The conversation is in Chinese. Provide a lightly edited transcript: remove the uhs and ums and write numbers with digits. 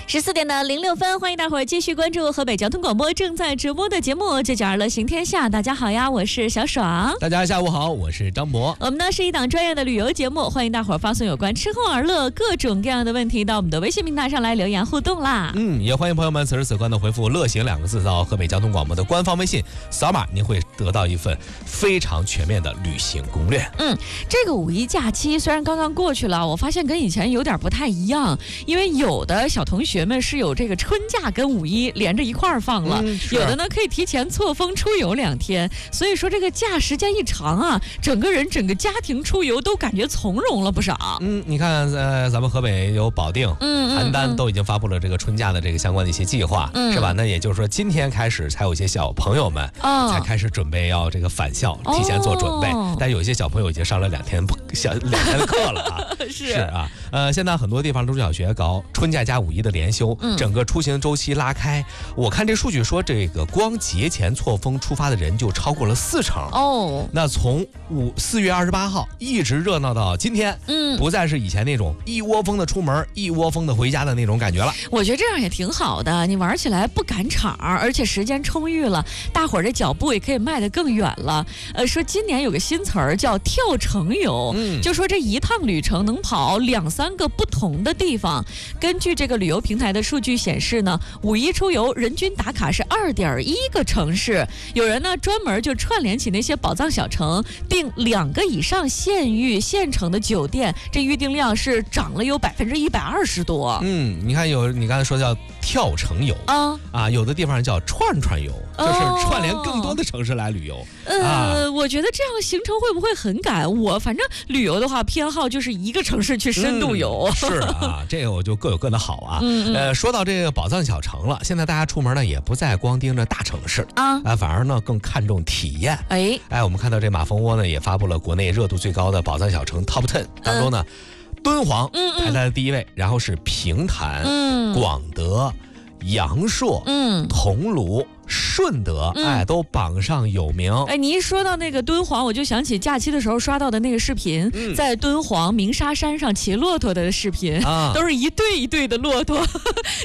14:06，欢迎大伙儿继续关注河北交通广播正在直播的节目《这叫乐行天下》。大家好呀，我是小爽。 大家下午好，我是张博。 我们呢是一档专业的旅游节目，欢迎大伙儿发送有关吃喝玩乐各种各样的问题到我们的微信平台上来留言互动啦。 也欢迎朋友们此时此刻的回复"乐行"2个字到河北交通广播的官方微信，扫码您会得到一份非常全面的旅行攻略。 这个五一假期虽然刚刚过去了，我发现跟以前有点不太一样，因为有的小同学们是有这个春假跟五一连着一块儿放了，有的呢可以提前错峰出游2天，所以说这个假时间一长啊，整个家庭出游都感觉从容了不少。 你看咱们河北有保定、邯郸都已经发布了这个春假的这个相关的一些计划，是吧？那也就是说今天开始才有一些小朋友们才开始准备要这个返校，提前做准备，但有一些小朋友已经上了2天的课了啊。是啊，现在很多地方中小学搞春假加五一的连休，整个出行周期拉开。我看这数据说，这个光节前错峰出发的人就超过了40%哦。那从4月28号一直热闹到今天，不再是以前那种一窝蜂的出门一窝蜂的回家的那种感觉了。 我觉得这样也挺好的，你玩起来不赶场，而且时间充裕了，大伙儿这脚步也可以迈得更远了。说今年有个新词儿叫跳城游，就说这一趟旅程能跑2-3个不同的地方。根据这个旅游平台的数据显示呢，五一出游人均打卡是2.1个城市，有人呢专门就串联起那些宝藏小城，订2个以上县城的酒店，这预订量是涨了有120%多。 你看你刚才说叫跳城游有的地方叫串游，就是串联更多的城市来旅游。 我觉得这样行程会不会很赶？我反正旅游的话偏好就是一个城市去深度游。 是啊，这个我就各有各的好啊。说到这个宝藏小城了，现在大家出门呢也不再光盯着大城市反而呢更看重体验。我们看到这马蜂窝呢也发布了国内热度最高的宝藏小城 Top 10当中呢，敦煌排在了第1位，然后是平潭、广德、阳朔、桐庐、顺德，都榜上有名。 你一说到那个敦煌，我就想起假期的时候刷到的那个视频，在敦煌鸣沙山上骑骆驼的视频，都是一对一对的骆驼，